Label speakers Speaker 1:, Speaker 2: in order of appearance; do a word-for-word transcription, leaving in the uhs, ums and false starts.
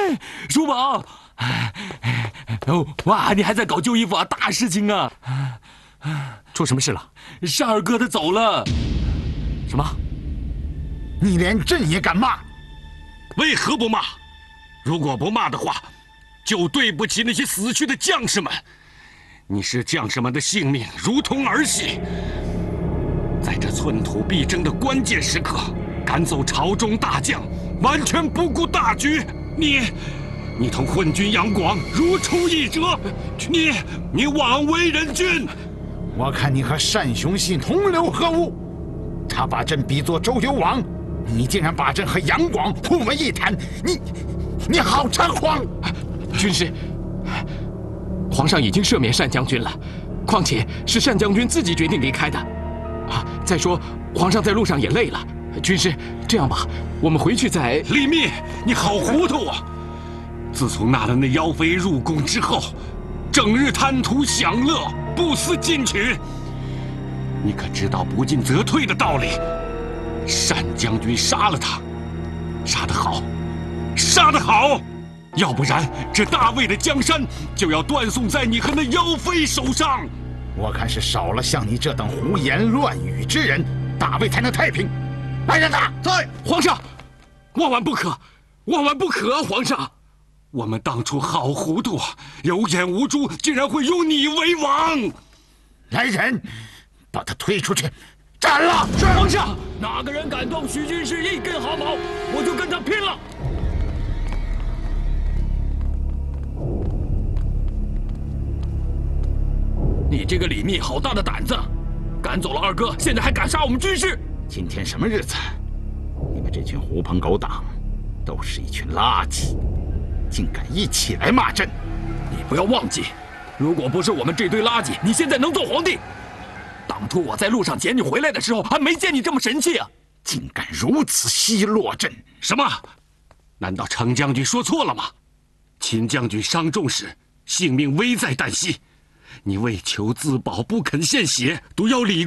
Speaker 1: 叔宝，哦，哇，你还在搞旧衣服啊？大事情啊！
Speaker 2: 出什么事了？
Speaker 1: 单二哥他走了。
Speaker 2: 什么？
Speaker 3: 你连朕也敢骂？
Speaker 4: 为何不骂？如果不骂的话，就对不起那些死去的将士们。你视将士们的性命如同儿戏，在这寸土必争的关键时刻，赶走朝中大将，完全不顾大局。你，你同昏君杨广如出一辙，你，你枉为人君。
Speaker 3: 我看你和单雄信同流合污。他把朕比作周幽王，你竟然把朕和杨广混为一谈，你，你好猖狂！
Speaker 2: 军师，皇上已经赦免单将军了，况且是单将军自己决定离开的。啊，再说皇上在路上也累了。军师，这样吧，我们回去再……
Speaker 4: 李密，你好糊涂啊！自从纳了那妖妃入宫之后，整日贪图享乐，不思进取。你可知道不进则退的道理？单将军杀了他，杀得好，杀得好！要不然这大魏的江山就要断送在你和那妖妃手上。
Speaker 3: 我看是少了像你这等胡言乱语之人，大魏才能太平。来人呐！
Speaker 4: 在，
Speaker 2: 皇上，万万不可，万万不可啊！皇上，
Speaker 4: 我们当初好糊涂啊，有眼无珠，竟然会拥你为王！
Speaker 3: 来人，把他推出去，斩了！
Speaker 2: 是皇上。
Speaker 1: 哪个人敢动许军师一根毫毛，我就跟他拼了！你这个李密好大的胆子，赶走了二哥，现在还敢杀我们军师！
Speaker 3: 今天什么日子？你们这群狐朋狗党，都是一群垃圾，竟敢一起来骂朕！
Speaker 1: 你不要忘记，如果不是我们这堆垃圾，你现在能做皇帝？当初我在路上捡你回来的时候，还没见你这么神气啊！
Speaker 3: 竟敢如此奚落朕！
Speaker 4: 什么？难道程将军说错了吗？秦将军伤重时，性命危在旦夕，你为求自保不肯献血，毒要李